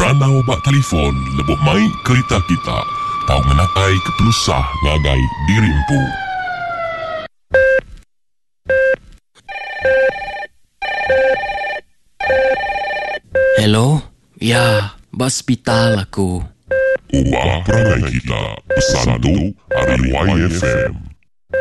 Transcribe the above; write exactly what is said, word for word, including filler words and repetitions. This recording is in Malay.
nanau bak telefon lebok mai kereta kita. Tahu menakai kepelusah ngagai dirimpu. Hello? Ya, bak hospital aku. Ubah perangai kita. Pesan tu hari Y F M.